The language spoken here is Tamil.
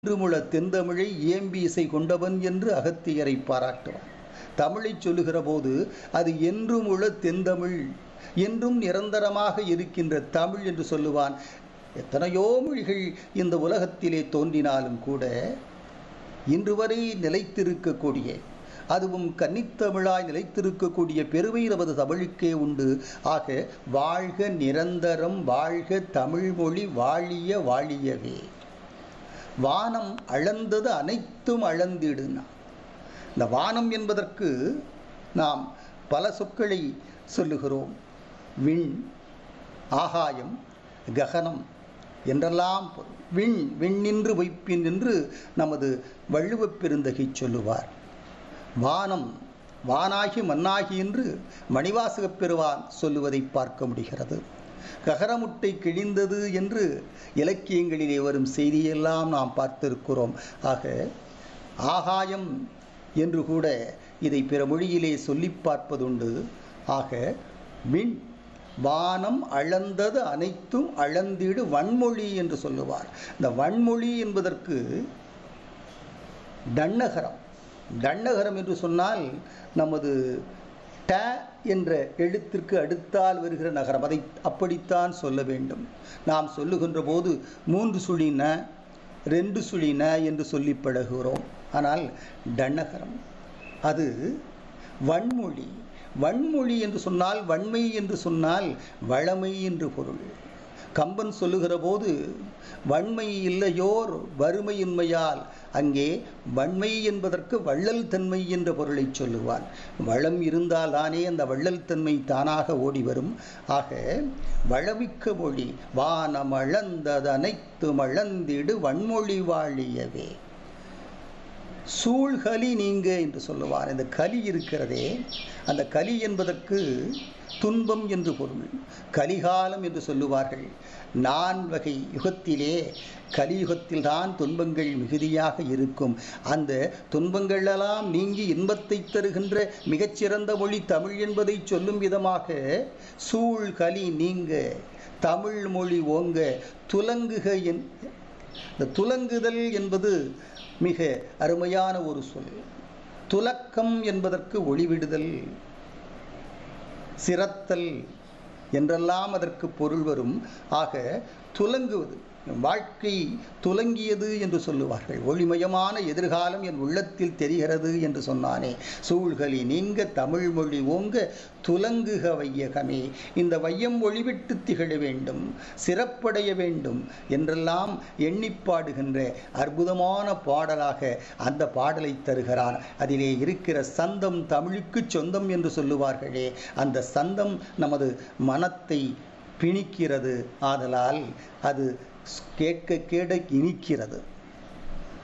என்றுமுள தென்தமிழை ஏம்பி இசை கொண்டவன் என்று அகத்தியரை பாராட்டுவார். தமிழைச் சொல்லுகிற போது அது என்றுமுள தென்தமிழ், என்றும் நிரந்தரமாக இருக்கின்ற தமிழ் என்று சொல்லுவான். எத்தனையோ மொழிகள் இந்த உலகத்திலே தோன்றினாலும் கூட இன்று வரை நிலைத்திருக்கக்கூடிய, அதுவும் கன்னித்தமிழாய் நிலைத்திருக்கக்கூடிய பெருமை நமது தமிழுக்கே உண்டு. ஆக வாழ்க நிரந்தரம், வாழ்க தமிழ்மொழி, வாழிய வாழியவே. வானம் அளந்தது அனைத்தும் அளந்திடுனா. இந்த வானம் என்பதற்கு நாம் பல சொற்களை சொல்லுகிறோம். விண், ஆகாயம், ககனம் என்றெல்லாம் பொருள். விண்ணின்று வைப்பின் என்று நமது வள்ளுவப் பெருந்தகை சொல்லுவார். வானம், வானாகி மண்ணாகி என்று மணிவாசகப் பெருவான் சொல்லுவதை பார்க்க முடிகிறது. ககரமுட்டை கிழிந்தது என்று இலக்கியங்களிலே வரும் செய்தியெல்லாம் நாம் பார்த்திருக்கிறோம். ஆக ஆகாயம் என்று கூட இதை பிற மொழியிலே சொல்லி பார்ப்பதுண்டு. ஆக விண், வானம் அளந்தது அனைத்தும் அளந்திடு வன்மொழி என்று சொல்லுவார். இந்த வன்மொழி என்பதற்கு டன்னகரம், டன்னகரம் என்று சொன்னால் நமது ட என்ற எழுத்திற்கு அடுத்தால் வருகிற நகரம், அதை அப்படித்தான் சொல்ல வேண்டும். நாம் சொல்லுகின்ற போது 3 சுழி ந, 2 சுழி ந என்று சொல்லி பழகுகிறோம். ஆனால் டன்னகரம் அது வன்மொழி. வன்மொழி என்று சொன்னால், வன்மை என்று சொன்னால் வளமை என்று பொருள். கம்பன் சொல்லுகிற போது வன்மை இல்லையோர் வறுமையின்மையால், அங்கே வன்மை என்பதற்கு வள்ளல் தன்மை என்ற பொருளை சொல்லுவான். வளம் இருந்தால் தானே அந்த வள்ளல் தன்மை தானாக ஓடி வரும். ஆக வளமிக்க மொழி, வானம் அளந்தது அனைத்தும் அளந்திடு வன்மொழி வாழியவே. சூழ்கலி நீங்க என்று சொல்லுவார். இந்த கலி இருக்கிறதே, அந்த கலி என்பதற்கு துன்பம் என்று பொருள். கலிகாலம் என்று சொல்லுவார்கள். 4 வகை யுகத்திலே கலியுகத்தில்தான் துன்பங்கள் மிகுதியாக இருக்கும். அந்த துன்பங்களெல்லாம் நீங்கி இன்பத்தை தருகின்ற மிகச்சிறந்த மொழி தமிழ் என்பதை சொல்லும் விதமாக சூழ் கலி நீங்க, தமிழ் மொழி ஓங்க, துலங்குக. இந்த துலங்குதல் என்பது மிக அருமையான ஒரு சொல். துலக்கம் என்பதற்கு ஒளிவிடுதல், சிரத்தல் என்றெல்லாம் அதற்கு பொருள் வரும். ஆக துலங்குவது, வாழ்க்கை துலங்கியது என்று சொல்லுவார்கள். ஒளிமயமான எதிர்காலம் என் உள்ளத்தில் தெரிகிறது என்று சொன்னானே. சூழ்கலி நீங்க, தமிழ் மொழி ஓங்க, துலங்குக வையகமே. இந்த வையம் ஒளிவிட்டு திகழ வேண்டும், சிறப்படைய வேண்டும் என்றெல்லாம் எண்ணிப்பாடுகின்ற அற்புதமான பாடலாக அந்த பாடலை தருகிறான். அதிலே இருக்கிற சந்தம் தமிழுக்கு சொந்தம் என்று சொல்லுவார்களே, அந்த சந்தம் நமது மனத்தை பிணிக்கிறது. ஆதலால் அது கேட்க கேட இனிக்கிறது.